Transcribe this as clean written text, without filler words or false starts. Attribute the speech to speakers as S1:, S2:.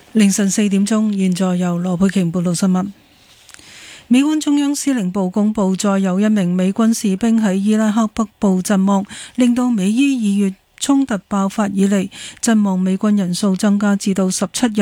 S1: 凌晨4點鐘，現在由羅佩瓊報道新聞。美軍中央司令部公布，再有1名美軍士兵喺伊拉克北部陣亡，令到美伊2月衝突爆發以嚟陣亡美軍人數增加至到17人。